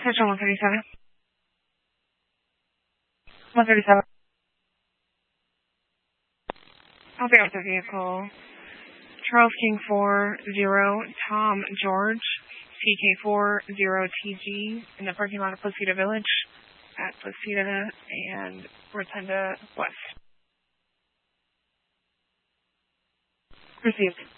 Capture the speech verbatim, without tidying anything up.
Section one thirty-seven. one thirty-seven. I'll be out the vehicle. Charles King four zero, Tom George, T K four zero T G, in the parking lot of Placida Village at Placida and Rotunda West. Received.